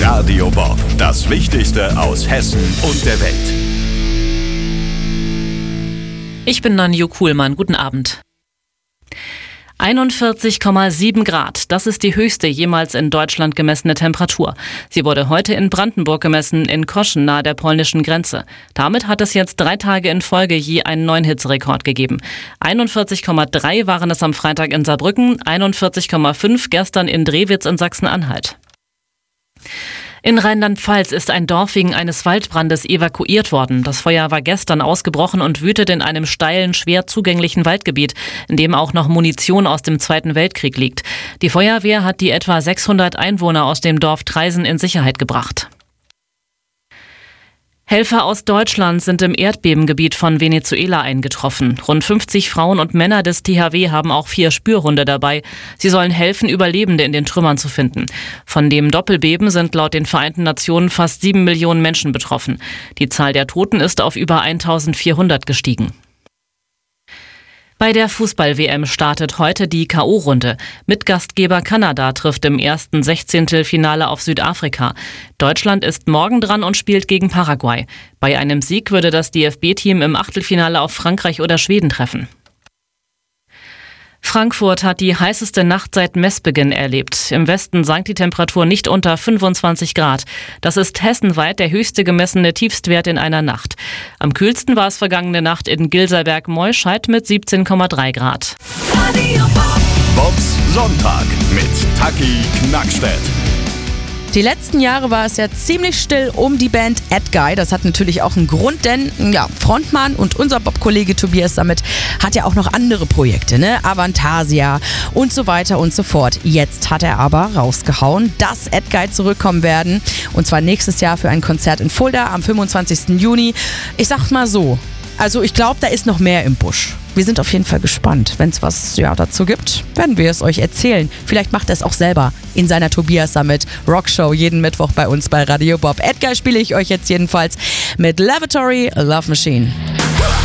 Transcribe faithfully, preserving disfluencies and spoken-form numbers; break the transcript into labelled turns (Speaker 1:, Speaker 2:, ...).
Speaker 1: Radio Bob, das Wichtigste aus Hessen und der Welt.
Speaker 2: Ich bin Nanju Kuhlmann. Guten Abend. einundvierzig Komma sieben Grad, das ist die höchste jemals in Deutschland gemessene Temperatur. Sie wurde heute in Brandenburg gemessen, in Koschen nahe der polnischen Grenze. Damit hat es jetzt drei Tage in Folge je einen neuen Hitzerekord gegeben. einundvierzig Komma drei waren es am Freitag in Saarbrücken, einundvierzig Komma fünf gestern in Drewitz in Sachsen-Anhalt. In Rheinland-Pfalz ist ein Dorf wegen eines Waldbrandes evakuiert worden. Das Feuer war gestern ausgebrochen und wütet in einem steilen, schwer zugänglichen Waldgebiet, in dem auch noch Munition aus dem Zweiten Weltkrieg liegt. Die Feuerwehr hat die etwa sechshundert Einwohner aus dem Dorf Treisen in Sicherheit gebracht. Helfer aus Deutschland sind im Erdbebengebiet von Venezuela eingetroffen. Rund fünfzig Frauen und Männer des T H W haben auch vier Spürhunde dabei. Sie sollen helfen, Überlebende in den Trümmern zu finden. Von dem Doppelbeben sind laut den Vereinten Nationen fast sieben Millionen Menschen betroffen. Die Zahl der Toten ist auf über eintausendvierhundert gestiegen. Bei der Fußball-W M startet heute die K O-Runde. Mitgastgeber Kanada trifft im ersten Sechzehntelfinale auf Südafrika. Deutschland ist morgen dran und spielt gegen Paraguay. Bei einem Sieg würde das D F B-Team im Achtelfinale auf Frankreich oder Schweden treffen. Frankfurt hat die heißeste Nacht seit Messbeginn erlebt. Im Westen sank die Temperatur nicht unter fünfundzwanzig Grad. Das ist hessenweit der höchste gemessene Tiefstwert in einer Nacht. Am kühlsten war es vergangene Nacht in Gilserberg-Meuscheid mit siebzehn Komma drei Grad.
Speaker 1: Bobs Sonntag mit Taki Knackstedt.
Speaker 3: Die letzten Jahre war es ja ziemlich still um die Band Edguy. Das hat natürlich auch einen Grund, denn ja, Frontmann und unser Bob-Kollege Tobias Sammet hat ja auch noch andere Projekte, ne? Avantasia und so weiter und so fort. Jetzt hat er aber rausgehauen, dass Edguy zurückkommen werden. Und zwar nächstes Jahr für ein Konzert in Fulda am fünfundzwanzigsten Juni. Ich sag mal so, also ich glaube, da ist noch mehr im Busch. Wir sind auf jeden Fall gespannt. Wenn es was ja, dazu gibt, werden wir es euch erzählen. Vielleicht macht er es auch selber in seiner Tobias Sammet Rockshow jeden Mittwoch bei uns bei Radio Bob. Edguy spiele ich euch jetzt jedenfalls mit Lavatory Love Machine.